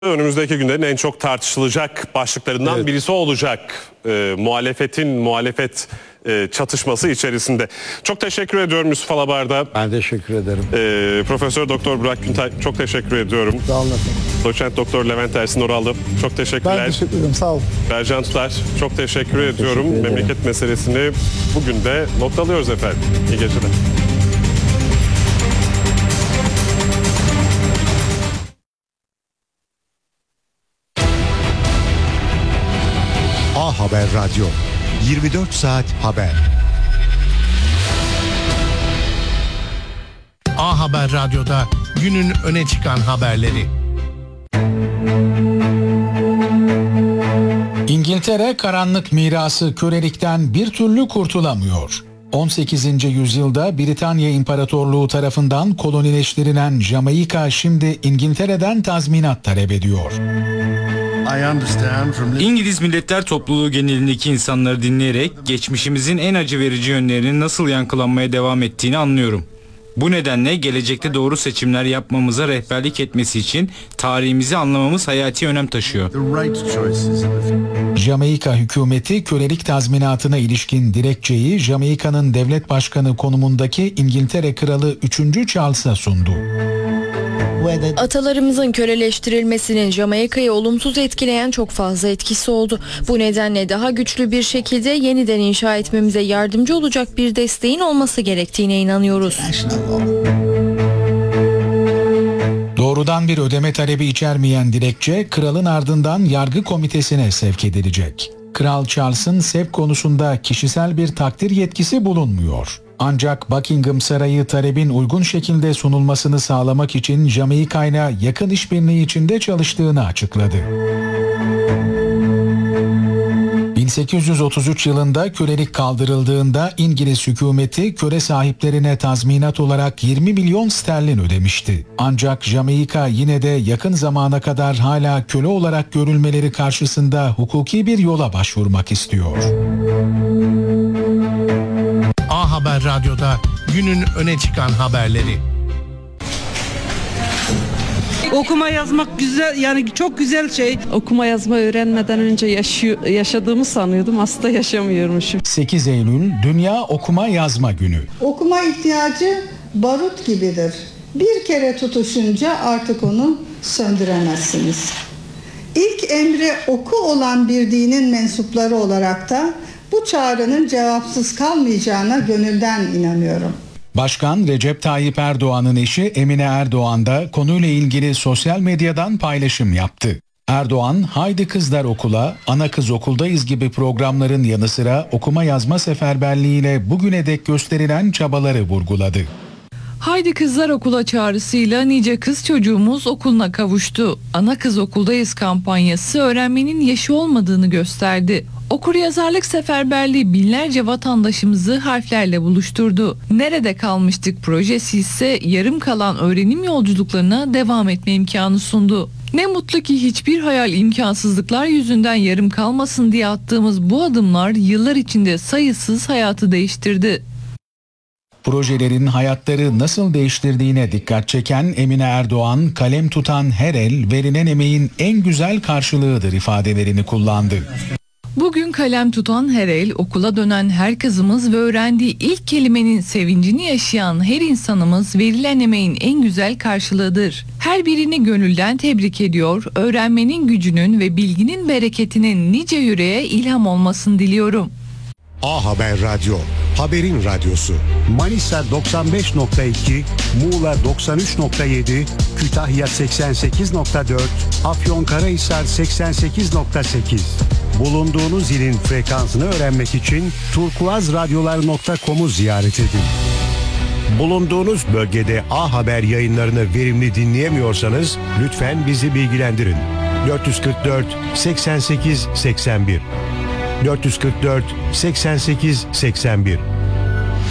Önümüzdeki günlerin en çok tartışılacak başlıklarından birisi olacak. Muhalefet çatışması içerisinde. Çok teşekkür ediyorum Yusuf Alabar'da. Ben teşekkür ederim. Profesör Doktor Burak Güntay, çok teşekkür ediyorum. Sağ olun efendim. Doçent Doktor Levent Ersin Oralı, çok teşekkürler. Ben teşekkür ederim, sağ olun. Bercan Tutar, çok teşekkür ediyorum. Teşekkür ederim. Memleket meselesini bugün de noktalıyoruz efendim. İyi geceler. A Haber Radyo, 24 saat haber. A Haber Radyo'da günün öne çıkan haberleri. İngiltere karanlık mirası kölelikten bir türlü kurtulamıyor. 18. yüzyılda Britanya İmparatorluğu tarafından kolonileştirilen Jamaika şimdi İngiltere'den tazminat talep ediyor. İngiliz Milletler Topluluğu genelindeki insanları dinleyerek geçmişimizin en acı verici yönlerinin nasıl yankılanmaya devam ettiğini anlıyorum. Bu nedenle gelecekte doğru seçimler yapmamıza rehberlik etmesi için tarihimizi anlamamız hayati önem taşıyor. Jamaika hükümeti kölelik tazminatına ilişkin dilekçeyi Jamaika'nın devlet başkanı konumundaki İngiltere Kralı 3. Charles'a sundu. Atalarımızın köleleştirilmesinin Jamaika'yı olumsuz etkileyen çok fazla etkisi oldu. Bu nedenle daha güçlü bir şekilde yeniden inşa etmemize yardımcı olacak bir desteğin olması gerektiğine inanıyoruz. Doğrudan bir ödeme talebi içermeyen dilekçe kralın ardından yargı komitesine sevk edilecek. Kral Charles'ın sevk konusunda kişisel bir takdir yetkisi bulunmuyor. Ancak Buckingham Sarayı talebin uygun şekilde sunulmasını sağlamak için Jamaika'yla yakın işbirliği içinde çalıştığını açıkladı. 1833 yılında kölelik kaldırıldığında İngiliz hükümeti köle sahiplerine tazminat olarak 20 milyon sterlin ödemişti. Ancak Jamaika yine de yakın zamana kadar hala köle olarak görülmeleri karşısında hukuki bir yola başvurmak istiyor. A Haber Radyo'da günün öne çıkan haberleri. Okuma yazmak güzel, yani çok güzel şey. Okuma yazma öğrenmeden önce yaşadığımı sanıyordum. Aslında yaşamıyormuşum. 8 Eylül Dünya Okuma Yazma Günü. Okuma ihtiyacı barut gibidir. Bir kere tutuşunca artık onu söndüremezsiniz. İlk emri oku olan bir dinin mensupları olarak da bu çağrının cevapsız kalmayacağına gönülden inanıyorum. Başkan Recep Tayyip Erdoğan'ın eşi Emine Erdoğan da konuyla ilgili sosyal medyadan paylaşım yaptı. Erdoğan, "Haydi kızlar okula, ana kız okuldayız" gibi programların yanı sıra okuma yazma seferberliğiyle bugüne dek gösterilen çabaları vurguladı. Haydi kızlar okula çağrısıyla nice kız çocuğumuz okuluna kavuştu. Ana kız okuldayız kampanyası öğrenmenin yaşı olmadığını gösterdi. Okuryazarlık seferberliği binlerce vatandaşımızı harflerle buluşturdu. Nerede kalmıştık projesi ise yarım kalan öğrenim yolculuklarına devam etme imkanı sundu. Ne mutlu ki hiçbir hayal imkansızlıklar yüzünden yarım kalmasın diye attığımız bu adımlar yıllar içinde sayısız hayatı değiştirdi. Projelerin hayatları nasıl değiştirdiğine dikkat çeken Emine Erdoğan, "Kalem tutan her el verilen emeğin en güzel karşılığıdır" ifadelerini kullandı. Bugün kalem tutan her el, okula dönen her kızımız ve öğrendiği ilk kelimenin sevincini yaşayan her insanımız verilen emeğin en güzel karşılığıdır. Her birini gönülden tebrik ediyor, öğrenmenin gücünün ve bilginin bereketinin nice yüreğe ilham olmasını diliyorum. A Haber Radyo, haberin radyosu. Manisa 95.2, Muğla 93.7, Kütahya 88.4, Afyonkarahisar 88.8. Bulunduğunuz ilin frekansını öğrenmek için turkuazradyolar.com'u ziyaret edin. Bulunduğunuz bölgede A Haber yayınlarını verimli dinleyemiyorsanız lütfen bizi bilgilendirin. 444 88 81 444 88 81